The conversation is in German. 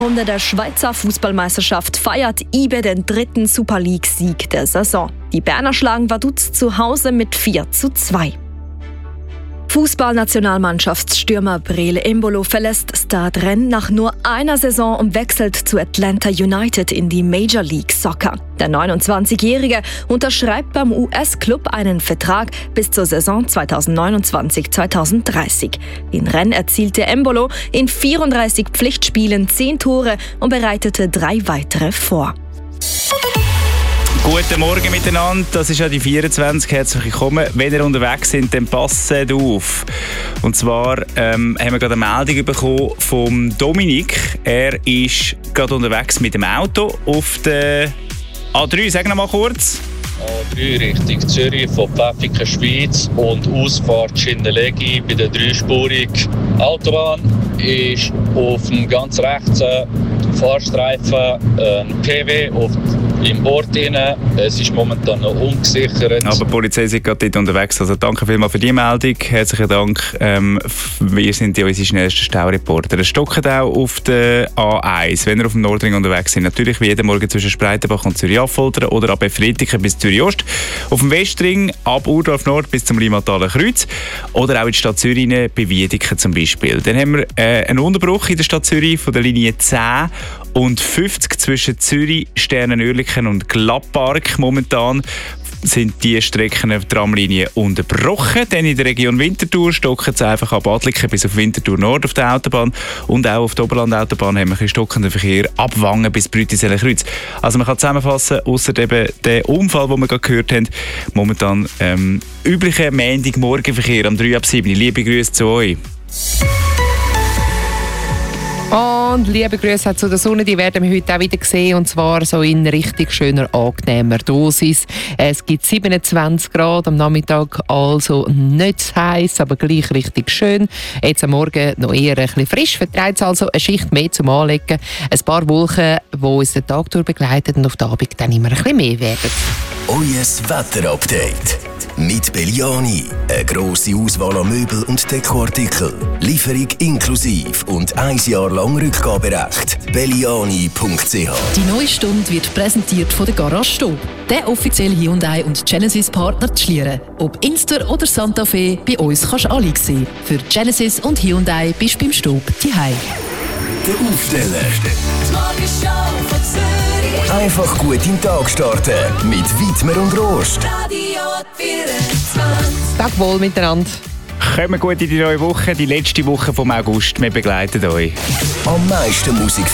Runde der Schweizer Fußballmeisterschaft feiert IBE den 3. Super League-Sieg der Saison. Die Berner schlagen Vaduz zu Hause mit 4:2. Fußballnationalmannschaftsstürmer Breel Embolo verlässt Stade Rennes nach nur einer Saison und wechselt zu Atlanta United in die Major League Soccer. Der 29-Jährige unterschreibt beim US-Club einen Vertrag bis zur Saison 2029-2030. In Rennes erzielte Embolo in 34 Pflichtspielen 10 Tore und bereitete 3 weitere vor. Guten Morgen miteinander, das ist ja die 24. Herzlich willkommen. Wenn ihr unterwegs seid, dann passt auf. Und zwar haben wir gerade eine Meldung bekommen vom Dominik. Er ist gerade unterwegs mit dem Auto auf der A3. Sag noch mal kurz. A3 Richtung Zürich von Pfäffiken, Schweiz und Ausfahrt Schindelegi bei der dreispurigen Autobahn ist auf dem ganz rechten Fahrstreifen ein PW im Ort rein. Es ist momentan noch ungesichert. Aber die Polizei ist gerade dort unterwegs. Also danke vielmals für die Meldung. Herzlichen Dank. Wir sind ja unsere schnellsten Staureporter. Es stockt auch auf der A1, wenn ihr auf dem Nordring unterwegs sind. Natürlich wie jeden Morgen zwischen Spreitenbach und Zürich-Affoltern oder ab Efritiken bis Zürich-Ost. Auf dem Westring ab Urdorf Nord bis zum Limataler Kreuz. Oder auch in die Stadt Zürich bei Wiedeken zum Beispiel. Dann haben wir einen Unterbruch in der Stadt Zürich von der Linie 10 und 50 zwischen Zürich, Sternenörliken und Glattpark. Momentan sind die Strecken auf Tramlinien unterbrochen. Dann in der Region Winterthur stocken es einfach ab Adliken bis auf Winterthur Nord auf der Autobahn. Und auch auf der Oberland-Autobahn haben wir ein stockenden Verkehr ab Wangen bis Brütiseler-Kreuz. Also man kann zusammenfassen, ausser eben der Unfall, den wir gerade gehört haben, momentan üblicher Montagmorgenverkehr am 3 ab 7. Liebe Grüße zu euch. Und liebe Grüße zu der Sonne, die werden wir heute auch wieder sehen, und zwar so in richtig schöner, angenehmer Dosis. Es gibt 27 Grad am Nachmittag, also nicht zu heiß, aber gleich richtig schön. Jetzt am Morgen noch eher ein bisschen frisch, vertreibt es also eine Schicht mehr zum Anlegen. Ein paar Wolken, die uns den Tag durch begleiten und auf den Abend dann immer ein bisschen mehr werden. Euer Wetterupdate mit Belliani. Eine grosse Auswahl an Möbel und Dekoartikeln. Lieferung inklusive und 1 Jahr lang Rückgaberecht. Belliani.ch. Die neue Stunde wird präsentiert von der Garage Stob, der offizielle Hyundai und Genesis Partner zu Schlieren. Ob Inster oder Santa Fe, bei uns kannst du alle sehen. Für Genesis und Hyundai bist du beim Stob daheim. Der Aufsteller. Einfach gut in den Tag starten mit Wittmer und Rost. Tag wohl miteinander. Kommen gut in die neue Woche, die letzte Woche vom August. Wir begleiten euch. Am meisten Musik